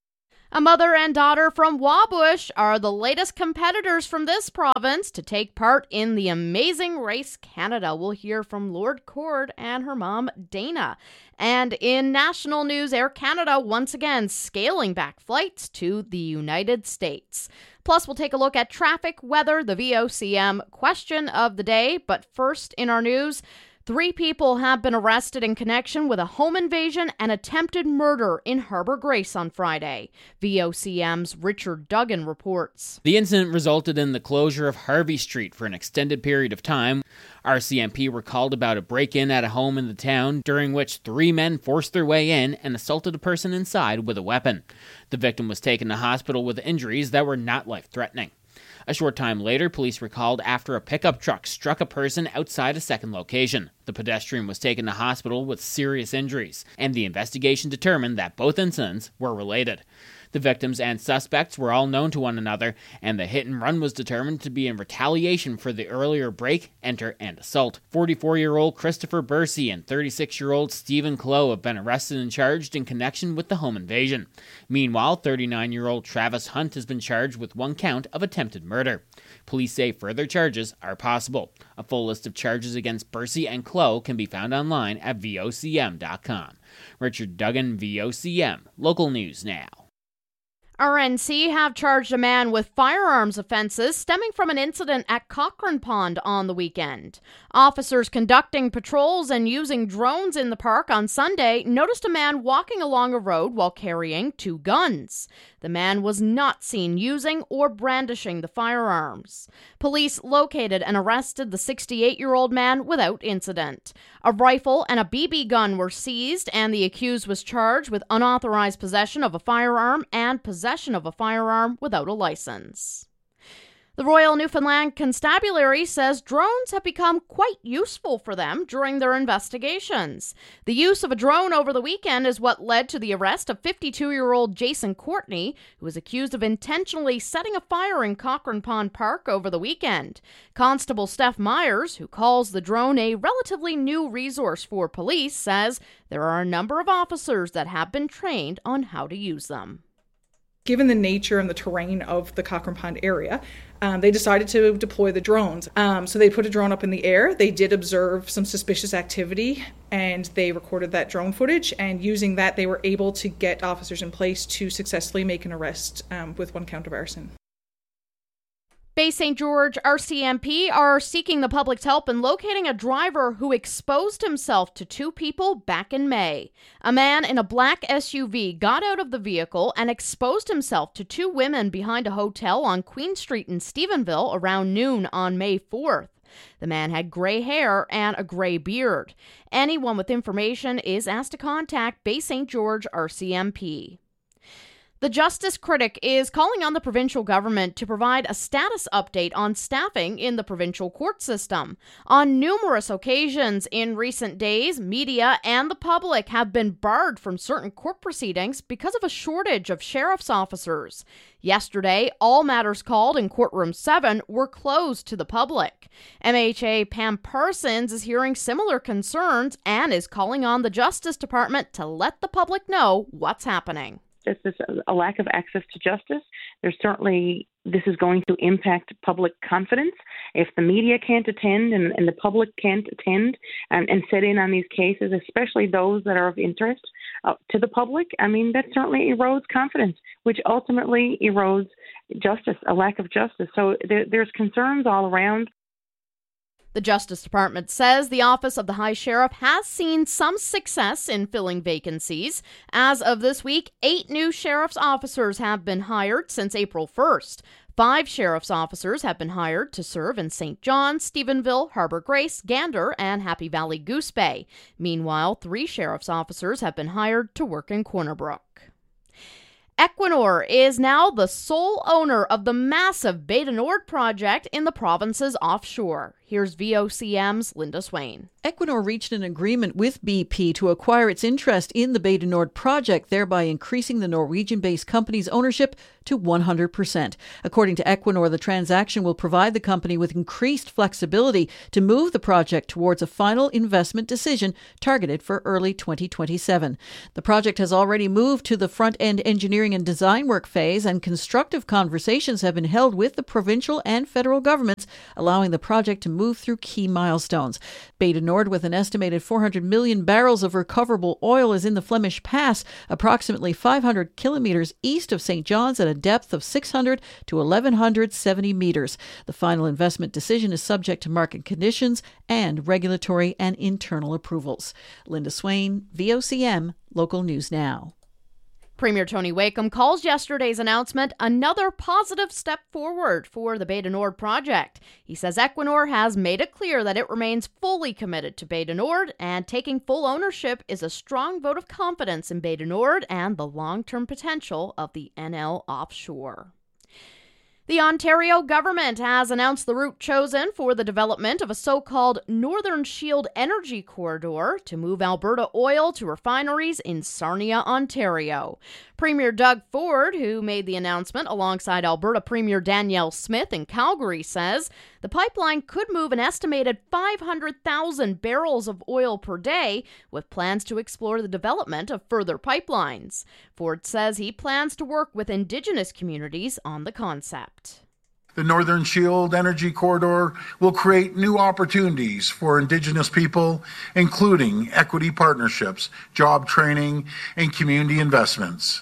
S1: A mother and daughter from Wabush are the latest competitors from this province to take part in the Amazing Race Canada. We'll hear from Lord Cord and her mom, Dana. And in national news, Air Canada once again scaling back flights to the United States. Plus, we'll take a look at traffic, weather, the VOCM question of the day. But first in our news, 3 people have been arrested in connection with a home invasion and attempted murder in Harbor Grace on Friday. VOCM's Richard Duggan reports.
S20: The incident resulted in the closure of Harvey Street for an extended period of time. RCMP were called about a break-in at a home in the town, during which 3 men forced their way in and assaulted a person inside with a weapon. The victim was taken to hospital with injuries that were not life-threatening. A short time later, police were called after a pickup truck struck a person outside a second location. The pedestrian was taken to hospital with serious injuries, and the investigation determined that both incidents were related. The victims and suspects were all known to one another, and the hit and run was determined to be in retaliation for the earlier break, enter, and assault. 44-year-old Christopher Bursey and 36-year-old Stephen Clow have been arrested and charged in connection with the home invasion. Meanwhile, 39-year-old Travis Hunt has been charged with 1 count of attempted murder. Police say further charges are possible. A full list of charges against Bursey and Clow can be found online at vocm.com. Richard Duggan, VOCM. Local News Now.
S1: RNC have charged a man with firearms offenses stemming from an incident at Cochrane Pond on the weekend. Officers conducting patrols and using drones in the park on Sunday noticed a man walking along a road while carrying 2 guns. The man was not seen using or brandishing the firearms. Police located and arrested the 68-year-old man without incident. A rifle and a BB gun were seized, and the accused was charged with unauthorized possession of a firearm and possession of a firearm without a license. The Royal Newfoundland Constabulary says drones have become quite useful for them during their investigations. The use of a drone over the weekend is what led to the arrest of 52-year-old Jason Courtney, who was accused of intentionally setting a fire in Cochrane Pond Park over the weekend. Constable Steph Myers, who calls the drone a relatively new resource for police, says there are a number of officers that have been trained on how to use them.
S7: Given the nature and the terrain of the Cochrane Pond area, they decided to deploy the drones. So they put a drone up in the air. They did observe some suspicious activity, and they recorded that drone footage. And using that, they were able to get officers in place to successfully make an arrest with 1 count of arson.
S1: Bay St. George RCMP are seeking the public's help in locating a driver who exposed himself to 2 people back in May. A man in a black SUV got out of the vehicle and exposed himself to 2 women behind a hotel on Queen Street in Stephenville around noon on May 4th. The man had gray hair and a gray beard. Anyone with information is asked to contact Bay St. George RCMP. The Justice Critic is calling on the provincial government to provide a status update on staffing in the provincial court system. On numerous occasions in recent days, media and the public have been barred from certain court proceedings because of a shortage of sheriff's officers. Yesterday, all matters called in Courtroom 7 were closed to the public. MHA Pam Parsons is hearing similar concerns and is calling on the Justice Department to let the public know what's happening.
S9: There's a lack of access to justice. This is going to impact public confidence. If the media can't attend and the public can't attend and sit in on these cases, especially those that are of interest to the public, that certainly erodes confidence, which ultimately erodes justice, a lack of justice. So there's concerns all around.
S1: The Justice Department says the Office of the High Sheriff has seen some success in filling vacancies. As of this week, 8 new sheriff's officers have been hired since April 1st. 5 sheriff's officers have been hired to serve in St. John's, Stephenville, Harbor Grace, Gander, and Happy Valley Goose Bay. Meanwhile, 3 sheriff's officers have been hired to work in Corner Brook. Equinor is now the sole owner of the massive Bay du Nord project in the province's offshore. Here's VOCM's Linda Swain.
S10: Equinor reached an agreement with BP to acquire its interest in the Bay du Nord project, thereby increasing the Norwegian-based company's ownership to 100%. According to Equinor, the transaction will provide the company with increased flexibility to move the project towards a final investment decision targeted for early 2027. The project has already moved to the front-end engineering and design work phase, and constructive conversations have been held with the provincial and federal governments, allowing the project to move through key milestones. Bay du Nord, with an estimated 400 million barrels of recoverable oil, is in the Flemish Pass, approximately 500 kilometers east of St. John's at a depth of 600 to 1,170 meters. The final investment decision is subject to market conditions and regulatory and internal approvals. Linda Swain, VOCM, Local News Now.
S1: Premier Tony Wakeham calls yesterday's announcement another positive step forward for the Bay du Nord project. He says Equinor has made it clear that it remains fully committed to Bay du Nord, and taking full ownership is a strong vote of confidence in Bay du Nord and the long-term potential of the NL offshore. The Ontario government has announced the route chosen for the development of a so-called Northern Shield Energy Corridor to move Alberta oil to refineries in Sarnia, Ontario. Premier Doug Ford, who made the announcement alongside Alberta Premier Danielle Smith in Calgary, says the pipeline could move an estimated 500,000 barrels of oil per day, with plans to explore the development of further pipelines. Ford says he plans to work with Indigenous communities on the concept.
S12: The Northern Shield Energy Corridor will create new opportunities for Indigenous people, including equity partnerships, job training, and community investments.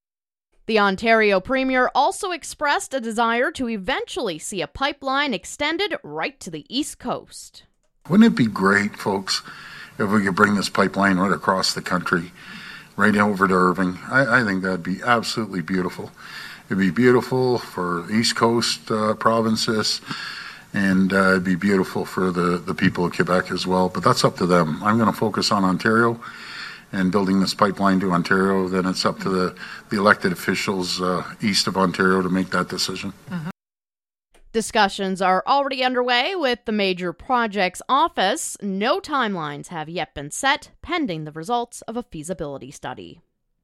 S1: The Ontario Premier also expressed a desire to eventually see a pipeline extended right to the East Coast.
S12: Wouldn't it be great, folks, if we could bring this pipeline right across the country, right over to Irving? I think that'd be absolutely beautiful. It'd be beautiful for East Coast provinces, and it'd be beautiful for the people of Quebec as well. But that's up to them. I'm going to focus on Ontario and building this pipeline to Ontario. Then it's up to the elected officials east of Ontario to make that decision.
S1: Mm-hmm. Discussions are already underway with the Major Projects Office. No timelines have yet been set, pending the results of a feasibility study.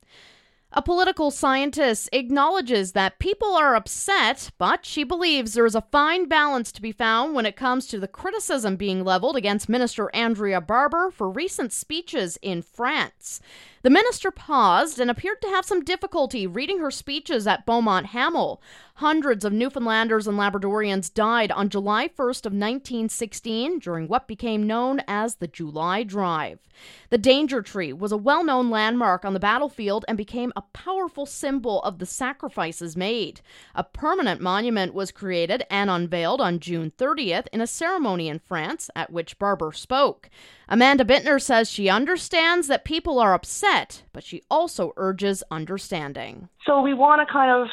S1: A political scientist acknowledges that people are upset, but she believes there is a fine balance to be found when it comes to the criticism being leveled against Minister Andrea Barber for recent speeches in France. The minister paused and appeared to have some difficulty reading her speeches at Beaumont Hamel. Hundreds of Newfoundlanders and Labradorians died on July 1st of 1916 during what became known as the July Drive. The Danger Tree was a well-known landmark on the battlefield and became a powerful symbol of the sacrifices made. A permanent monument was created and unveiled on June 30th in a ceremony in France at which Barber spoke. Amanda Bittner says she understands that people are upset, but she also urges understanding.
S13: So we want to kind of,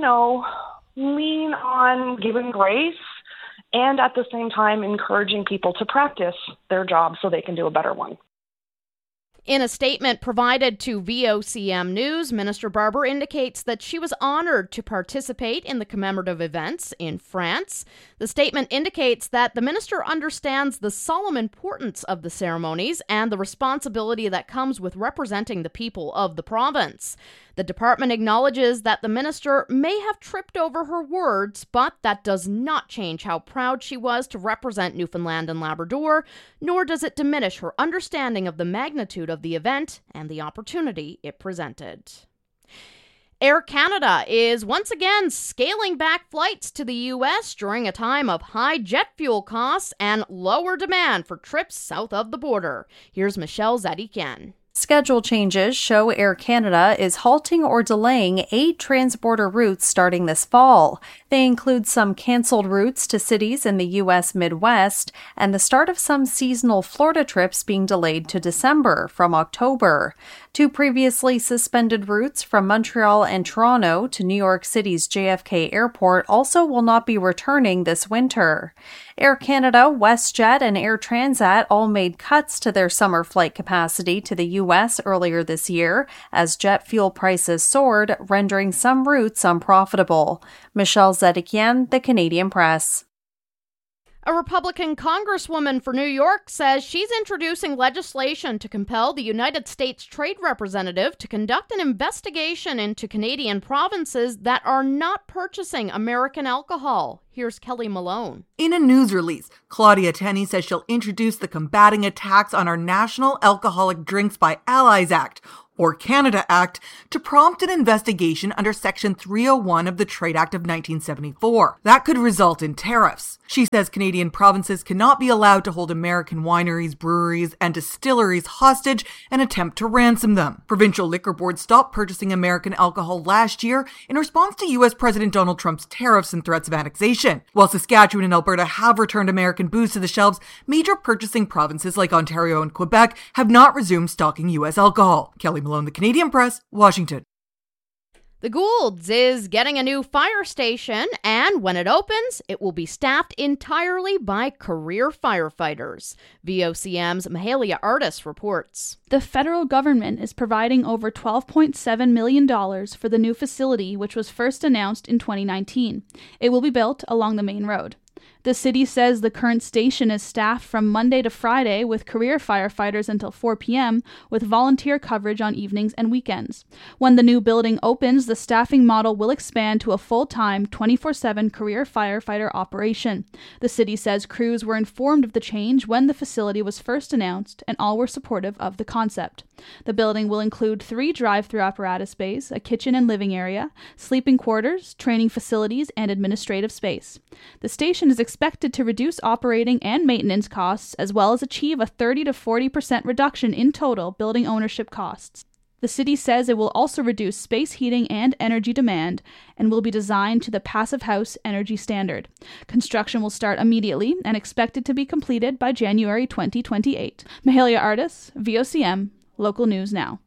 S13: lean on giving grace and at the same time encouraging people to practice their job so they can do a better one.
S1: In a statement provided to VOCM News, Minister Barber indicates that she was honored to participate in the commemorative events in France. The statement indicates that the minister understands the solemn importance of the ceremonies and the responsibility that comes with representing the people of the province. The department acknowledges that the minister may have tripped over her words, but that does not change how proud she was to represent Newfoundland and Labrador, nor does it diminish her understanding of the magnitude of the event and the opportunity it presented. Air Canada is once again scaling back flights to the U.S. during a time of high jet fuel costs and lower demand for trips south of the border. Here's Michelle Zadikian.
S14: Schedule changes show Air Canada is halting or delaying 8 transborder routes starting this fall. They include some canceled routes to cities in the U.S. Midwest and the start of some seasonal Florida trips being delayed to December from October. 2 previously suspended routes from Montreal and Toronto to New York City's JFK Airport also will not be returning this winter. Air Canada, WestJet, and Air Transat all made cuts to their summer flight capacity to the U.S. earlier this year as jet fuel prices soared, rendering some routes unprofitable. Michelle Zedekian, The Canadian Press.
S1: A Republican congresswoman for New York says she's introducing legislation to compel the United States Trade Representative to conduct an investigation into Canadian provinces that are not purchasing American alcohol. Here's Kelly Malone.
S4: In a news release, Claudia Tenney says she'll introduce the Combating Attacks on Our National Alcoholic Drinks by Allies Act, or Canada Act, to prompt an investigation under Section 301 of the Trade Act of 1974. That could result in tariffs. She says Canadian provinces cannot be allowed to hold American wineries, breweries, and distilleries hostage and attempt to ransom them. Provincial liquor boards stopped purchasing American alcohol last year in response to U.S. President Donald Trump's tariffs and threats of annexation. While Saskatchewan and Alberta have returned American booze to the shelves, major purchasing provinces like Ontario and Quebec have not resumed stocking U.S. alcohol. Kelly Malone, The Canadian Press, Washington.
S1: The Goulds is getting a new fire station, and when it opens, it will be staffed entirely by career firefighters. VOCM's Mahalia Artis reports.
S15: The federal government is providing over $12.7 million for the new facility, which was first announced in 2019. It will be built along the main road. The city says the current station is staffed from Monday to Friday with career firefighters until 4 p.m., with volunteer coverage on evenings and weekends. When the new building opens, the staffing model will expand to a full-time, 24/7 career firefighter operation. The city says crews were informed of the change when the facility was first announced, and all were supportive of the concept. The building will include 3 drive-through apparatus bays, a kitchen and living area, sleeping quarters, training facilities, and administrative space. The station is expected to reduce operating and maintenance costs, as well as achieve a 30 to 40% reduction in total building ownership costs. The city says it will also reduce space heating and energy demand and will be designed to the Passive House energy standard. Construction will start immediately and expected to be completed by January 2028. Mahalia Artis, VOCM, Local News Now.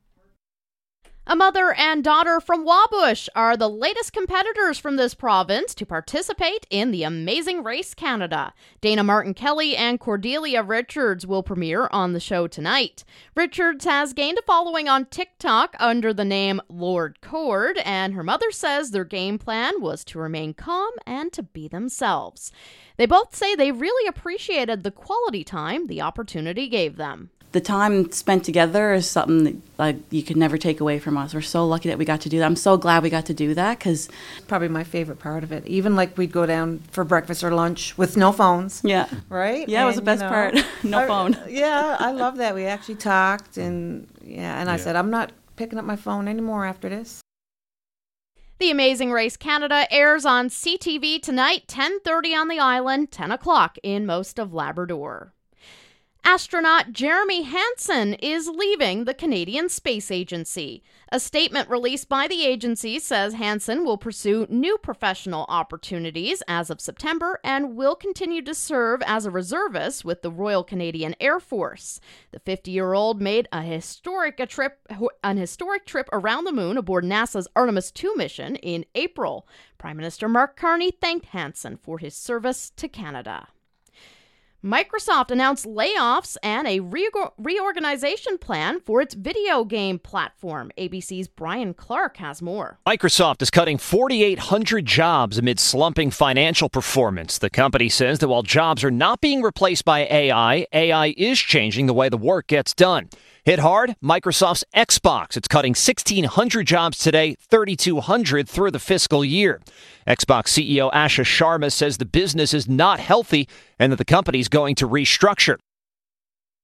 S1: A mother and daughter from Wabush are the latest competitors from this province to participate in the Amazing Race Canada. Dana Martin-Kelly and Cordelia Richards will premiere on the show tonight. Richards has gained a following on TikTok under the name Lord Cord, and her mother says their game plan was to remain calm and to be themselves. They both say they really appreciated the quality time the opportunity gave them.
S6: The time spent together is something that you could never take away from us. We're so lucky that we got to do that. I'm so glad we got to do that because
S16: probably my favorite part of it. Even we'd go down for breakfast or lunch with no phones.
S6: Yeah.
S16: Right?
S6: Yeah, it was the best part. No phone.
S16: Yeah, I love that. We actually talked and I said, I'm not picking up my phone anymore after this.
S1: The Amazing Race Canada airs on CTV tonight, 10:30 on the island, 10 o'clock in most of Labrador. Astronaut Jeremy Hansen is leaving the Canadian Space Agency. A statement released by the agency says Hansen will pursue new professional opportunities as of September and will continue to serve as a reservist with the Royal Canadian Air Force. The 50-year-old made an historic trip around the moon aboard NASA's Artemis II mission in April. Prime Minister Mark Carney thanked Hansen for his service to Canada. Microsoft announced layoffs and a reorganization plan for its video game platform. ABC's Brian Clark has more.
S17: Microsoft is cutting 4,800 jobs amid slumping financial performance. The company says that while jobs are not being replaced by AI, AI is changing the way the work gets done. Hit hard, Microsoft's Xbox. It's cutting 1,600 jobs today, 3,200 through the fiscal year. Xbox CEO Asha Sharma says the business is not healthy and that the company is going to restructure.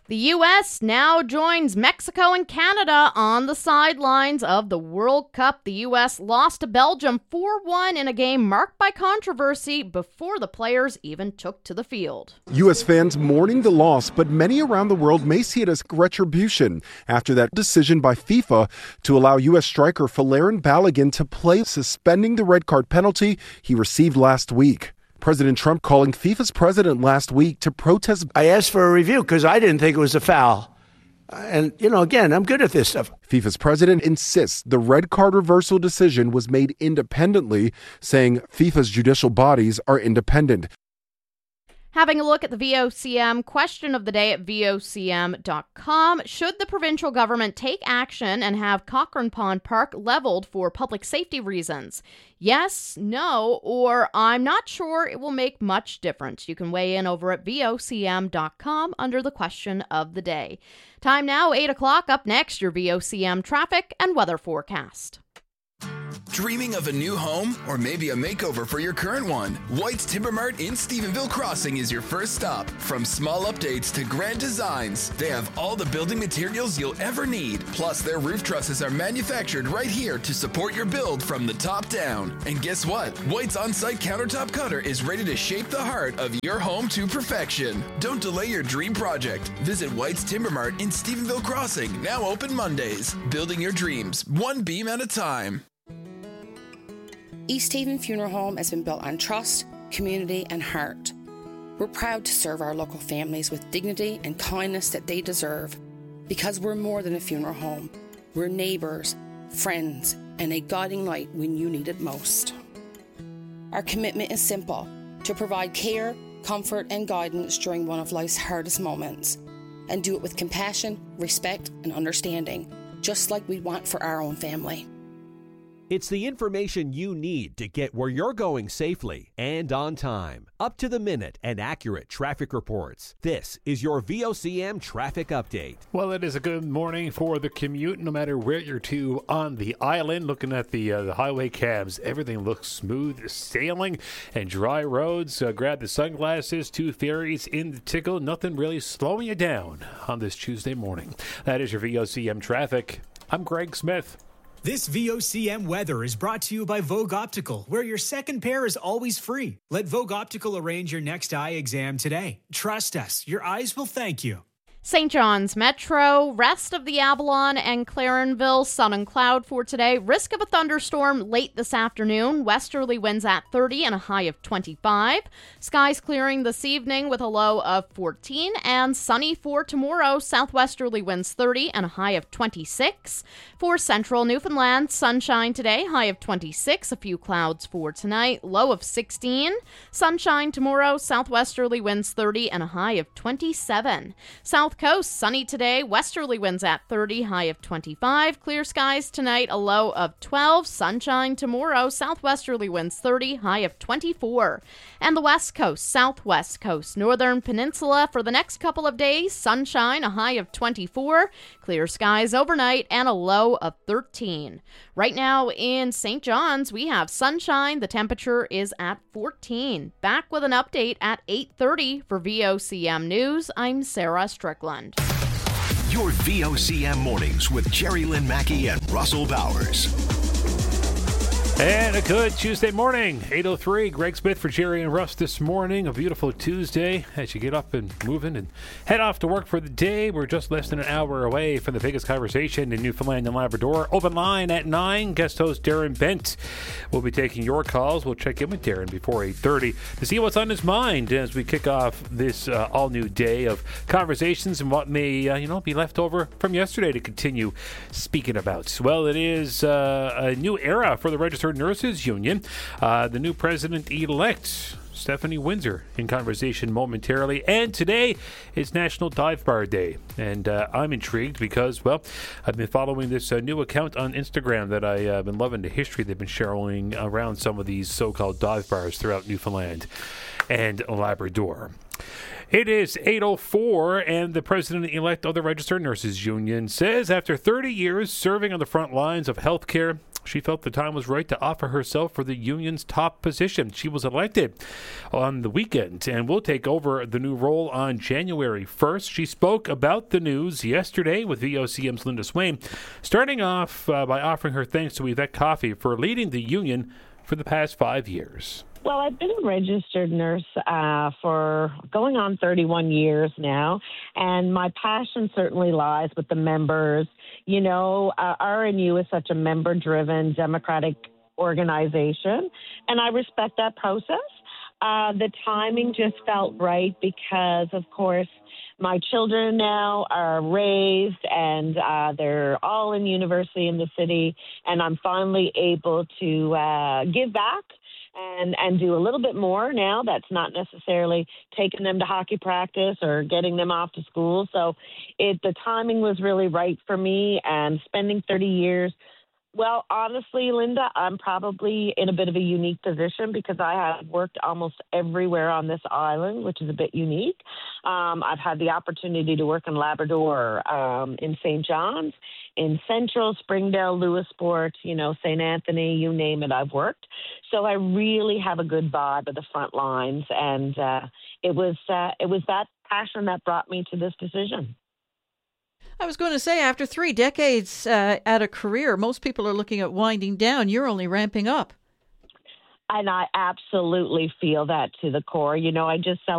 S1: The U.S. now joins Mexico and Canada on the sidelines of the World Cup. The U.S. lost to Belgium 4-1 in a game marked by controversy before the players even took to the field.
S8: U.S. fans mourning the loss, but many around the world may see it as retribution after that decision by FIFA to allow U.S. striker Folarin Balogun to play, suspending the red card penalty he received last week. President Trump calling FIFA's president last week to protest.
S18: I asked for a review because I didn't think it was a foul. And, again, I'm good at this stuff.
S8: FIFA's president insists the red card reversal decision was made independently, saying FIFA's judicial bodies are independent.
S1: Having a look at the VOCM question of the day at VOCM.com. Should the provincial government take action and have Cochrane Pond Park leveled for public safety reasons? Yes, no, or I'm not sure it will make much difference. You can weigh in over at VOCM.com under the question of the day. Time now, 8 o'clock. Up next, your VOCM traffic and weather forecast.
S19: Dreaming of a new home or maybe a makeover for your current one? White's Timber Mart in Stephenville Crossing is your first stop. From small updates to grand designs, they have all the building materials you'll ever need. Plus, their roof trusses are manufactured right here to support your build from the top down. And guess what? White's on-site countertop cutter is ready to shape the heart of your home to perfection. Don't delay your dream project. Visit White's Timber Mart in Stephenville Crossing, now open Mondays. Building your dreams, one beam at a time.
S21: East Haven Funeral Home has been built on trust, community, and heart. We're proud to serve our local families with dignity and kindness that they deserve. Because we're more than a funeral home. We're neighbours, friends, and a guiding light when you need it most. Our commitment is simple: to provide care, comfort, and guidance during one of life's hardest moments. And do it with compassion, respect, and understanding, just like we'd want for our own family.
S27: It's the information you need to get where you're going safely and on time. Up to the minute and accurate traffic reports. This is your VOCM traffic update.
S3: Well, it is a good morning for the commute, no matter where you're to on the island. Looking at the highway cams, everything looks smooth sailing and dry roads. Grab the sunglasses, 2 ferries in the tickle. Nothing really slowing you down on this Tuesday morning. That is your VOCM traffic. I'm Greg Smith.
S22: This VOCM weather is brought to you by Vogue Optical, where your second pair is always free. Let Vogue Optical arrange your next eye exam today. Trust us, your eyes will thank you.
S1: St. John's Metro, rest of the Avalon and Clarenville, sun and cloud for today. Risk of a thunderstorm late this afternoon. Westerly winds at 30 and a high of 25. Skies clearing this evening with a low of 14. And sunny for tomorrow. Southwesterly winds 30 and a high of 26. For central Newfoundland, sunshine today, high of 26. A few clouds for tonight, low of 16. Sunshine tomorrow. Southwesterly winds 30 and a high of 27. South Coast, sunny today, westerly winds at 30, high of 25. Clear skies tonight, a low of 12. Sunshine tomorrow, southwesterly winds 30, high of 24. And the West Coast, Southwest Coast, Northern Peninsula for the next couple of days, sunshine, a high of 24. Clear skies overnight and a low of 13. Right now in St. John's, we have sunshine. The temperature is at 14. Back with an update at 8:30 for VOCM News. I'm Sarah Strickland.
S2: Your VOCM mornings with Jerry Lynn Mackey and Russell Bowers.
S3: And a good Tuesday morning, 8:03. Greg Smith for Jerry and Russ this morning. A beautiful Tuesday as you get up and moving and head off to work for the day. We're just less than an hour away from the biggest conversation in Newfoundland and Labrador. Open line at 9. Guest host Darren Bent will be taking your calls. We'll check in with Darren before 8:30 to see what's on his mind as we kick off this all-new day of conversations and what may be left over from yesterday to continue speaking about. Well, it is a new era for the Registered Nurses Union. The new president-elect, Stephanie Windsor, in conversation momentarily. And today is National Dive Bar Day. And I'm intrigued because, well, I've been following this new account on Instagram that I've been loving the history they've been sharing around some of these so-called dive bars throughout Newfoundland and Labrador. It is 8:04, and the president-elect of the Registered Nurses Union says after 30 years serving on the front lines of healthcare, She felt the time was right to offer herself for the union's top position. She was elected on the weekend and will take over the new role on January 1st. She spoke about the news yesterday with VOCM's Linda Swain, starting off by offering her thanks to Yvette Coffey for leading the union for the past 5 years.
S5: Well, I've been a registered nurse for going on 31 years now, and my passion certainly lies with the members. You know, RNU is such a member-driven, democratic organization, and I respect that process. The timing just felt right because, of course, my children now are raised and they're all in university in the city, and I'm finally able to give back and do a little bit more now. That's not necessarily taking them to hockey practice or getting them off to school. So the timing was really right for me, and spending 30 years. Well, honestly, Linda, I'm probably in a bit of a unique position because I have worked almost everywhere on this island, which is a bit unique. I've had the opportunity to work in Labrador, in St. John's, in Central, Springdale, Lewisport, St. Anthony, you name it, I've worked. So I really have a good vibe of the front lines, and it was that passion that brought me to this decision.
S10: I was going to say, after 3 decades at a career, most people are looking at winding down. You're only ramping up.
S5: And I absolutely feel that to the core. I just